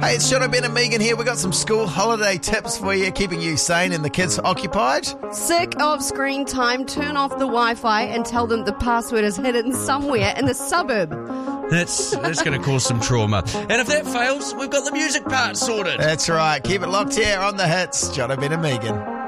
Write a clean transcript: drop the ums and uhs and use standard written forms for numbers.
Hey, it's Jono, Ben and Megan here. We've got some school holiday tips for you, keeping you sane and the kids occupied. Sick of screen time? Turn off the Wi-Fi and tell them the password is hidden somewhere in the suburb. That's going to cause some trauma. And if that fails, we've got the music part sorted. That's right. Keep it locked here on The Hits. Jono, Ben and Megan.